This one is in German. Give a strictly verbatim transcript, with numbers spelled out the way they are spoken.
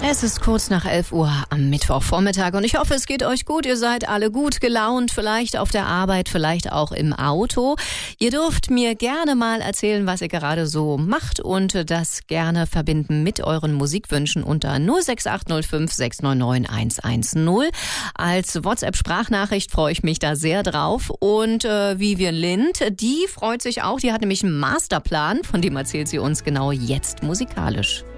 Es ist kurz nach elf Uhr am Mittwochvormittag und ich hoffe, es geht euch gut. Ihr seid alle gut gelaunt, vielleicht auf der Arbeit, vielleicht auch im Auto. Ihr dürft mir gerne mal erzählen, was ihr gerade so macht und das gerne verbinden mit euren Musikwünschen unter null sechs acht null fünf sechs neun neun eins eins null. Als WhatsApp-Sprachnachricht freue ich mich da sehr drauf. Und äh, Vivian Lind, die freut sich auch. Die hat nämlich einen Masterplan, von dem erzählt sie uns genau jetzt musikalisch.